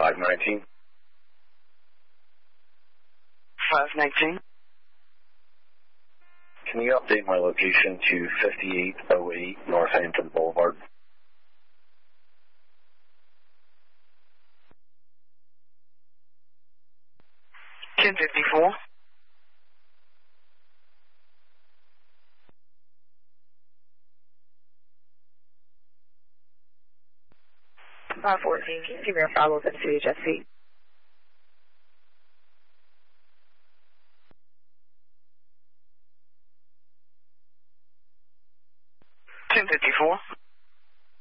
519. 519. Can you update my location to 5808 Northampton Boulevard? 1054. 514, can you give me a follow-up at CHSC?